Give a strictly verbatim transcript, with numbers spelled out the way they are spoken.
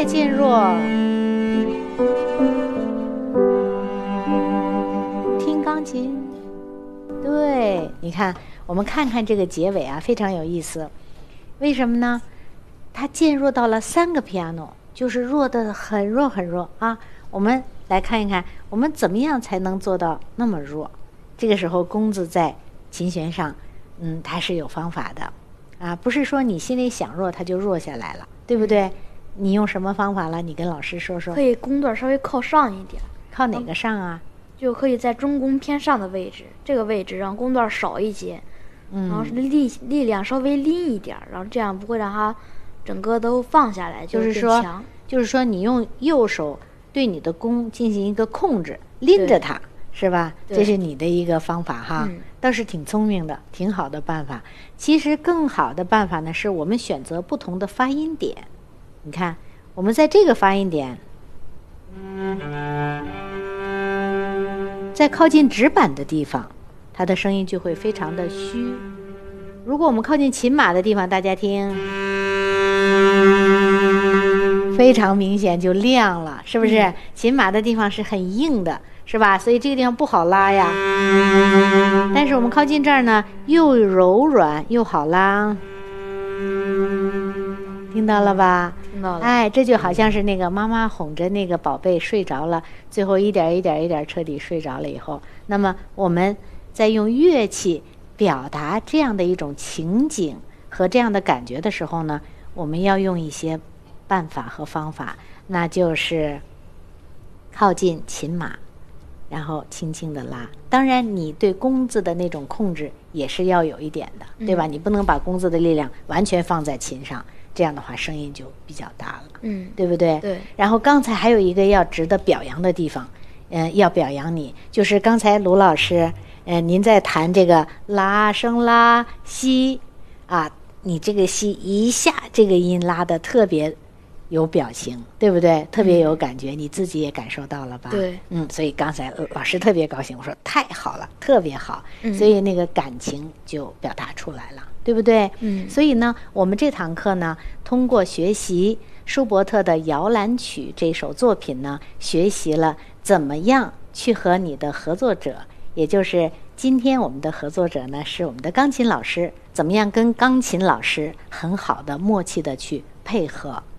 再渐弱。听钢琴，对，你看，我们看看这个结尾啊，非常有意思。为什么呢？它渐弱到了三个 piano， 就是弱的很弱很弱啊。我们来看一看，我们怎么样才能做到那么弱？这个时候，弓子在琴弦上，嗯，它是有方法的啊，不是说你心里想弱，它就弱下来了，对不对？你用什么方法了？你跟老师说说。 可以弓段稍微靠上一点。 靠哪个上啊？ 就可以在中弓偏上的位置，这个位置让弓段少一些，嗯、然后力力量稍微拎一点，然后这样不会让它整个都放下来， 就是说，就是说你用右手对你的弓进行一个控制，拎着它，是吧？这是你的一个方法哈，嗯、倒是挺聪明的，挺好的办法。其实更好的办法呢，是我们选择不同的发音点。你看，我们在这个发音点。在靠近指板的地方，它的声音就会非常的虚。如果我们靠近琴码的地方，大家听，非常明显就亮了，是不是？嗯、琴码的地方是很硬的，是吧？所以这个地方不好拉呀。但是我们靠近这儿呢，又柔软又好拉。听到了吧？ 听到了。 哎，这就好像是那个妈妈哄着那个宝贝睡着了，最后一点一点一点彻底睡着了以后，那么我们在用乐器表达这样的一种情景和这样的感觉的时候呢，我们要用一些办法和方法，那就是靠近琴码，然后轻轻的拉。当然，你对弓子的那种控制也是要有一点的，嗯、对吧？你不能把弓子的力量完全放在琴上。这样的话声音就比较大了， 嗯， 对不对？ 对。 然后刚才还有一个要值得表扬的地方，嗯、呃，要表扬你，就是刚才卢老师，嗯、呃，您在弹这个拉升拉西啊，你这个西一下这个音拉得特别有表情，对不对？特别有感觉，嗯、你自己也感受到了吧？ 对， 嗯，所以刚才老师特别高兴，我说太好了，特别好， 嗯、 所以那个感情就表达出来了。对不对？ 嗯， 所以呢，我们这堂课呢，通过学习舒伯特的《摇篮曲》这首作品呢，学习了怎么样去和你的合作者，也就是今天我们的合作者呢，是我们的钢琴老师，怎么样跟钢琴老师很好的默契的去配合。